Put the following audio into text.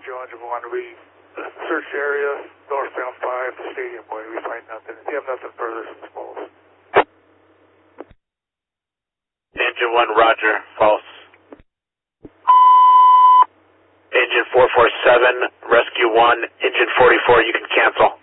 Engine 1. We searched the area, northbound 5, the Stadium Way. We find nothing. We have nothing further from Smalls. Engine 1, roger, false. Engine 447, rescue 1, engine 44, you can cancel.